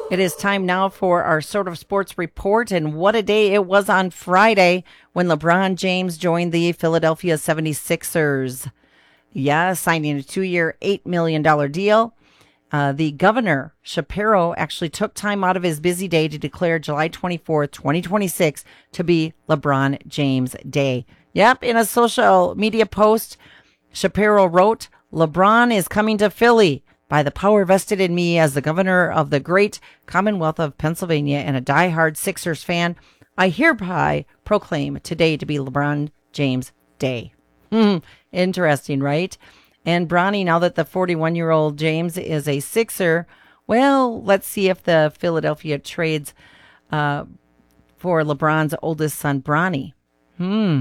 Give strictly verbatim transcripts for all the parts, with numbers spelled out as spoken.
It is time now for our Sort of Sports Report, and what a day it was on Friday when LeBron James joined the Philadelphia seventy-sixers. Yeah, signing a two-year, eight million dollars deal. Uh, the governor, Shapiro, actually took time out of his busy day to declare July twenty-fourth, twenty twenty-six to be LeBron James Day. Yep, in a social media post, Shapiro wrote, "LeBron is coming to Philly. By the power vested in me as the governor of the great Commonwealth of Pennsylvania and a diehard Sixers fan, I hereby proclaim today to be LeBron James Day." Hmm, interesting, right? And Bronny, now that the forty-one-year-old James is a Sixer, well, let's see if the Philadelphia trades uh, for LeBron's oldest son, Bronny. Hmm.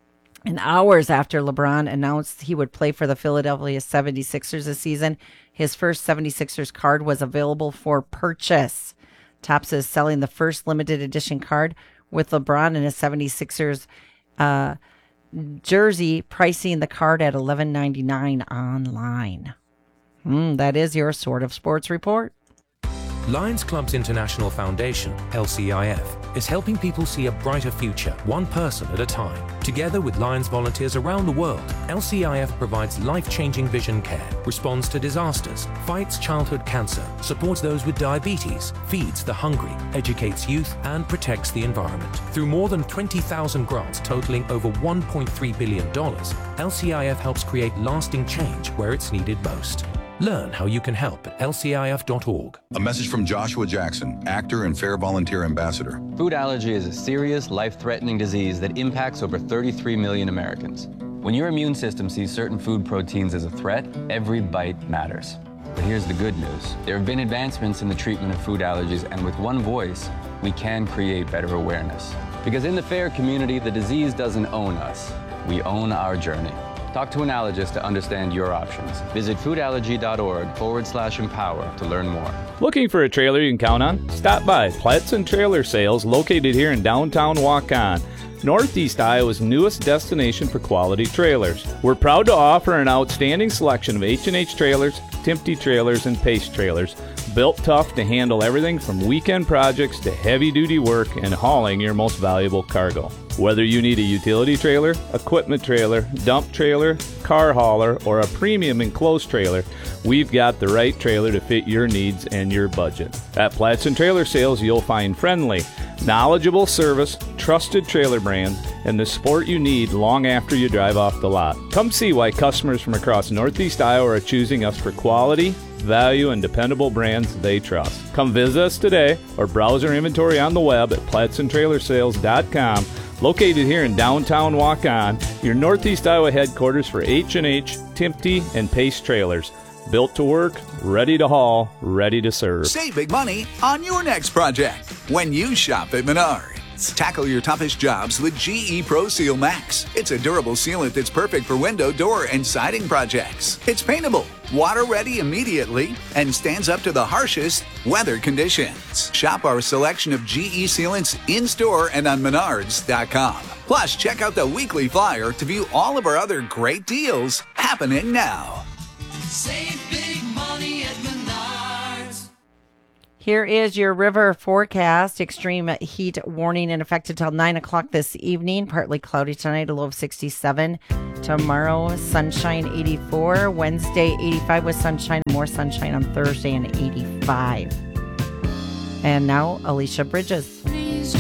And hours after LeBron announced he would play for the Philadelphia seventy-sixers this season, his first seventy-sixers card was available for purchase. Topps is selling the first limited edition card with LeBron in a seventy-sixers uh, jersey, pricing the card at eleven ninety-nine online. Mm, that is your Sort of Sports Report. Lions Clubs International Foundation, L C I F, is helping people see a brighter future, one person at a time. Together with Lions volunteers around the world, L C I F provides life-changing vision care, responds to disasters, fights childhood cancer, supports those with diabetes, feeds the hungry, educates youth, and protects the environment. Through more than twenty thousand grants totaling over one point three billion dollars, L C I F helps create lasting change where it's needed most. Learn how you can help at L C I F dot org. A message from Joshua Jackson, actor and Fair Volunteer Ambassador. Food allergy is a serious, life-threatening disease that impacts over thirty-three million Americans. When your immune system sees certain food proteins as a threat, every bite matters. But here's the good news. There have been advancements in the treatment of food allergies, and with one voice, we can create better awareness. Because in the FAIR community, the disease doesn't own us. We own our journey. Talk to an allergist to understand your options. Visit foodallergy.org forward slash empower to learn more. Looking for a trailer you can count on? Stop by Pladsen Trailer Sales, located here in downtown Waukon, Northeast Iowa's newest destination for quality trailers. We're proud to offer an outstanding selection of H and H trailers, Timpte trailers, and Pace trailers, built tough to handle everything from weekend projects to heavy-duty work and hauling your most valuable cargo. Whether you need a utility trailer, equipment trailer, dump trailer, car hauler, or a premium enclosed trailer, we've got the right trailer to fit your needs and your budget. At Pladsen Trailer Sales, you'll find friendly, knowledgeable service, trusted trailer brands, and the support you need long after you drive off the lot. Come see why customers from across Northeast Iowa are choosing us for quality, value, and dependable brands they trust. Come visit us today or browse our inventory on the web at Pladsen Trailer Sales dot com. Located here in downtown Waukon, your Northeast Iowa headquarters for H and H, Timpte, and Pace trailers. Built to work, ready to haul, ready to serve. Save big money on your next project when you shop at Menards. Tackle your toughest jobs with G E Pro Seal Max. It's a durable sealant that's perfect for window, door, and siding projects. It's paintable, water ready immediately, and stands up to the harshest weather conditions. Shop our selection of G E sealants in-store and on menards dot com. Plus, check out the weekly flyer to view all of our other great deals happening now. Save big money at Menards. Here is your river forecast. Extreme heat warning in effect until nine o'clock this evening. Partly cloudy tonight, a low of sixty-seven. Tomorrow, sunshine, eighty-four. Wednesday, eighty-five with sunshine. More sunshine on Thursday and eighty-five. And now, Alicia Bridges.